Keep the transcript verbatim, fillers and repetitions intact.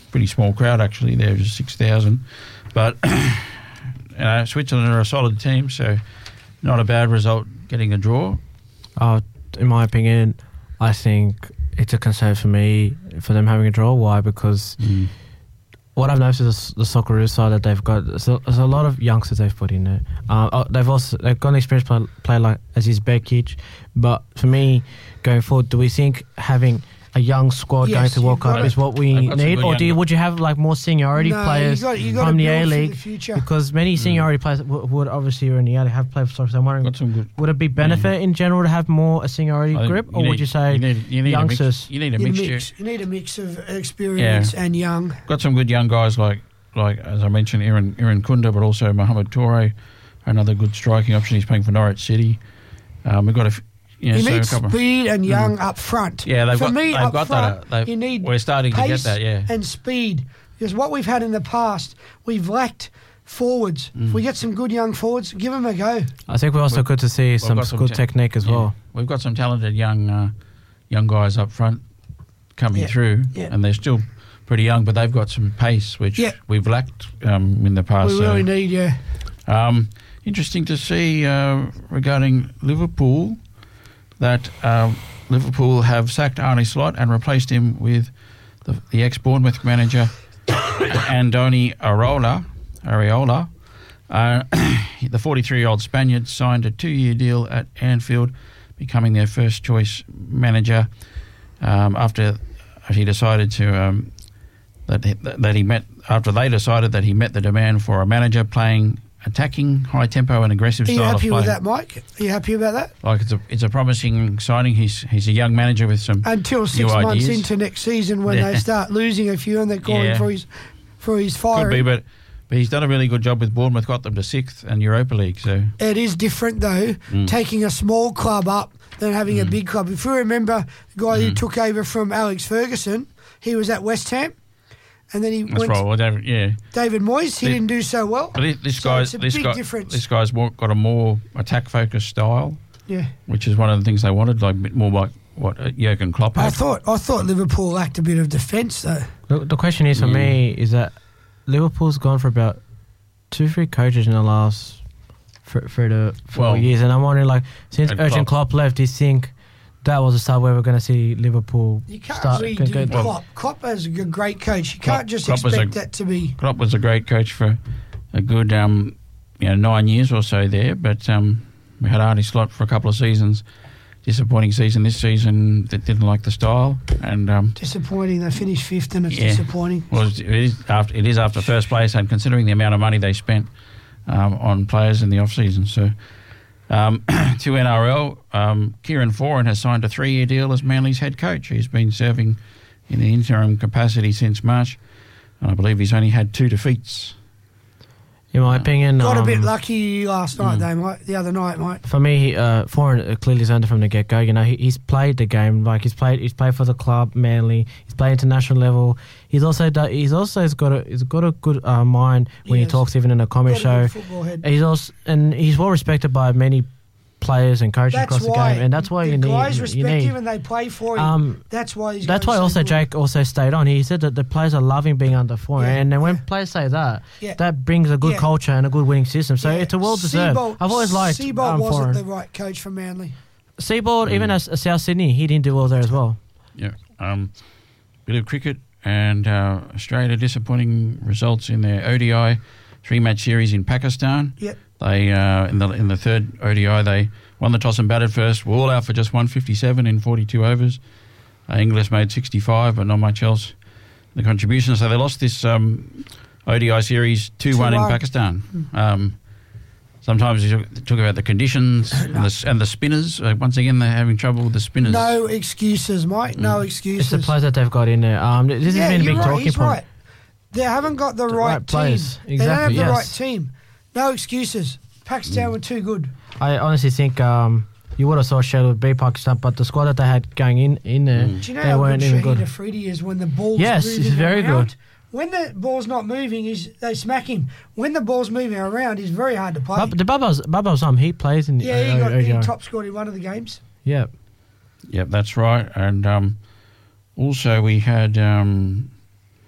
pretty small crowd actually. There was six thousand, but you know, Switzerland are a solid team, so not a bad result getting a draw. Uh, in my opinion, I think it's a concern for me for them having a draw. Why? Because mm. what I've noticed is the Socceroos side that they've got. There's a, there's a lot of youngsters they've put in there. Uh, they've also they've got an experienced player, player like Aziz Bekic, but for me, going forward, do we think having a young squad yes, going to World Cup is what we need, or do you, would you have like more seniority no, players you got, you got from the A League? Because many seniority mm. players w- would obviously are in the A League have played for soccer. So I'm wondering, would it be benefit yeah. in general to have more a seniority grip, or need, would you say you need, you need youngsters? A mix, you need a you mixture. Mix, you need a mix of experience yeah. and young. Got some good young guys like like as I mentioned, Aaron Aaron Kunda, but also Mohamed Toure, another good striking option. He's playing for Norwich City. Um, we've got a. Yeah, you so need speed and young mm. up front. Yeah, they've For got, me, they've up got front, that. You need we're starting pace to get that, yeah. and speed. Because what we've had in the past, we've lacked forwards. Mm. If we get some good young forwards, give them a go. I think we're also we've, good to see some, some good te- technique as yeah. well. We've got some talented young uh, young guys up front coming yeah. through, yeah. and they're still pretty young, but they've got some pace, which yeah. we've lacked um, in the past. We really so. need, yeah. Um, interesting to see uh, regarding Liverpool. That uh, Liverpool have sacked Arne Slot and replaced him with the, the ex-Bournemouth manager Andoni Areola. Areola. Uh, the forty-three-year-old Spaniard signed a two-year deal at Anfield, becoming their first-choice manager um, after he decided to um, that he, that he met after they decided that he met the demand for a manager playing. Attacking, high tempo and aggressive style of play. Are you happy with that, Mike? Are you happy about that? Like it's a it's a promising signing. He's he's a young manager with some until six new months ideas. into next season when yeah. they start losing a few and they're calling yeah. for his for his firing. Could be, but but he's done a really good job with Bournemouth. Got them to sixth and Europa League. So it is different though, mm. taking a small club up than having mm. a big club. If you remember the guy mm. who took over from Alex Ferguson, he was at West Ham. And then he That's went right. Well, David, yeah. David Moyes, he the, didn't do so well. But this, this so guy's it's a this big guy, difference. This guy's more, got a more attack-focused style. Yeah. Which is one of the things they wanted, like a bit more like what uh, Jurgen Klopp had. I thought I thought Liverpool lacked a bit of defence though. The, the question is for mm. me is that Liverpool's gone for about two, three coaches in the last for, for the four well, years, and I'm wondering like since Jurgen Klopp left, do you think? That was the start where we're going to see Liverpool You can't start. really do Klopp. Well, Klopp is a great coach. You can't Klopp, just Klopp expect a, that to be... Klopp was a great coach for a good um, you know, nine years or so there, but um, we had Arne Slot for a couple of seasons. Disappointing season this season that didn't like the style. and um, Disappointing. They finished fifth and it's yeah. disappointing. Well, it is, after, it is after first place, and considering the amount of money they spent um, on players in the off-season, so... Um, to N R L, um, Kieran Foran has signed a three-year deal as Manly's head coach. He's been serving in an interim capacity since March, and I believe he's only had two defeats. In my opinion, got um, a bit lucky last night, mm. though, Mike. The other night, Mike. For me, uh, Foran clearly earned it from the get-go. You know, he, he's played the game. Like he's played, he's played for the club, Manly. He's played international level. He's also done, he's also has got a he's got a good uh, mind when he, he talks, even in a comment show. He's also and he's well respected by many players and coaches that's across why the game, and that's why the you need. Guys respect you need. him and they play for him. Um, that's why. He's that's why so also good. Jake also stayed on. He said that the players are loving being under Foran, yeah, and then when yeah. players say that, yeah. that brings a good yeah. culture and a good winning system. So yeah. it's a well deserved. Seabold, I've always liked. Seabold um, wasn't Foran. the right coach for Manly. Seabold, mm. even as uh, South Sydney, he didn't do well there as well. Yeah, um, bit of cricket and uh, Australia disappointing results in their O D I three-match series in Pakistan. Yep. They uh, in the in the third O D I they won the toss and batted first. Were all out for just one fifty-seven in forty-two overs. Uh, Inglis made sixty-five, but not much else. The contribution, so they lost this um, O D I series two one in Pakistan. Um, sometimes you talk about the conditions and the, and the spinners. Uh, once again, they're having trouble with the spinners. No excuses, Mike. No mm. excuses. It's the players that they've got in there. Um, this yeah, has been a big right, talking he's point. Right. They haven't got the, the right, right players. Team. Exactly, they don't have yes. the right team. No excuses. Pakistan mm. were too good. I honestly think um, you would have saw Shell beat Pakistan, but the squad that they had going in, in there, mm. Do you know they how weren't good even good. Shahid Afridi is when the ball's yes, moving he's very around? good. When the ball's not moving, he's, they smack him. When the ball's moving around, he's very hard to play. But the Babas, Babas, um, he plays in. Yeah, he, uh, got, uh, he uh, top scored in one of the games. Yeah. Yep, that's right. And um, also we had um,